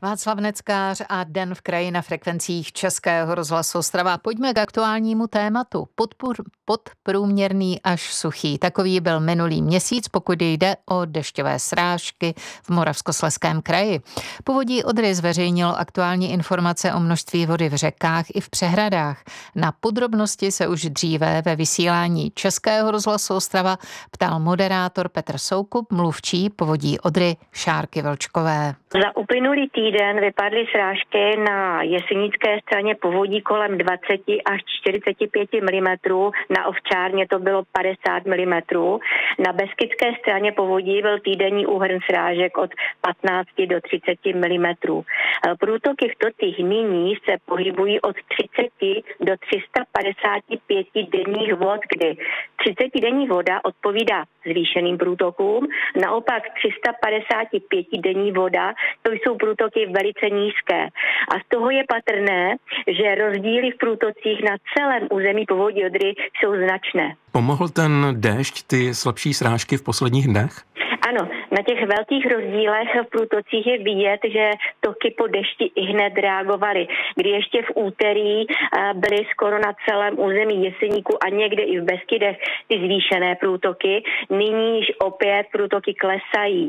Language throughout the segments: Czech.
Václav Neckář a Den v kraji na frekvencích Českého rozhlasu Ostrava. Pojďme k aktuálnímu tématu. Podprůměrný až suchý. Takový byl minulý měsíc, pokud jde o dešťové srážky v Moravskoslezském kraji. Povodí Odry zveřejnilo aktuální informace o množství vody v řekách i v přehradách. Na podrobnosti se už dříve ve vysílání Českého rozhlasu Ostrava ptal moderátor Petr Soukup, mluvčí Povodí Odry Šárky Vlčkové. Za uplynulý týden vypadly srážky na jesenické straně povodí kolem 20 až 45 mm, na Ovčárně to bylo 50 mm, na Beskydské straně povodí byl týdenní úhrn srážek od 15 do 30 mm. Průtoky v tocích nyní se pohybují od 30 do 355 denních vod, kdy 30-denní voda odpovídá zvýšeným průtokům, naopak 355 denní voda, to jsou průtoky velice nízké. A z toho je patrné, že rozdíly v průtocích na celém území povodí Odry jsou značné. Pomohl ten déšť ty slabší srážky v posledních dnech? Ano, na těch velkých rozdílech v průtocích je vidět, že toky po dešti ihned reagovaly. Kdy ještě v úterý byly skoro na celém území Jeseníku a někde i v Beskydech ty zvýšené průtoky, nyní již opět průtoky klesají.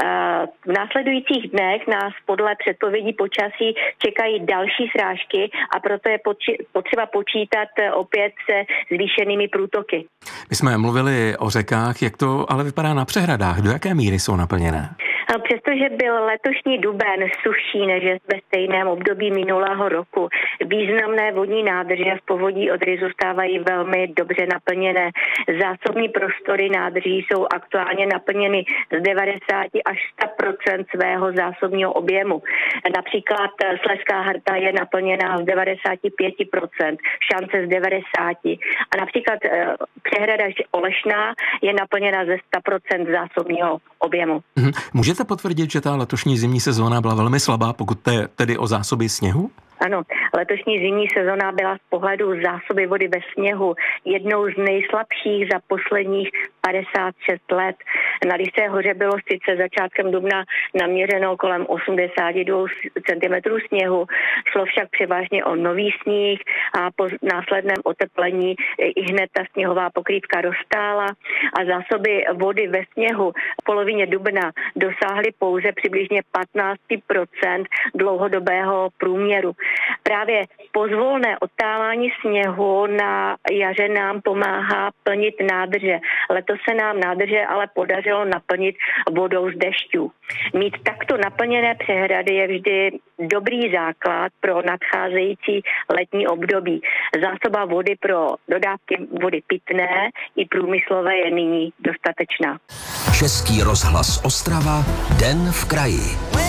V následujících dnech nás podle předpovědí počasí čekají další srážky a proto je potřeba počítat opět se zvýšenými průtoky. My jsme mluvili o řekách, jak to ale vypadá na přehradách, do jaké míry jsou naplněné? Přestože byl letošní duben sušší než ve stejném období minulého roku, významné vodní nádrže v povodí Odry zůstávají velmi dobře naplněné. Zásobní prostory nádrží jsou aktuálně naplněny z 90 až 100% svého zásobního objemu. Například Slezská Harta je naplněná z 95%, Šance z 90%. A například přehrada Olešná je naplněna ze 100% zásobního objemu. Můžete potvrdit, že ta letošní zimní sezóna byla velmi slabá, pokud jde tedy o zásoby sněhu? Ano, letošní zimní sezona byla z pohledu zásoby vody ve sněhu jednou z nejslabších za posledních 56 let. Na Lysé hoře bylo sice začátkem dubna naměřeno kolem 82 cm sněhu, šlo však převážně o nový sníh a po následném oteplení i hned ta sněhová pokrývka roztála a zásoby vody ve sněhu v polovině dubna dosáhly pouze přibližně 15% dlouhodobého průměru. Právě pozvolné odtávání sněhu na jaře nám pomáhá plnit nádrže. Letos se nám nádrže ale podařilo naplnit vodou z dešťů. Mít takto naplněné přehrady je vždy dobrý základ pro nadcházející letní období. Zásoba vody pro dodávky vody pitné i průmyslové je nyní dostatečná. Český rozhlas Ostrava, Den v kraji.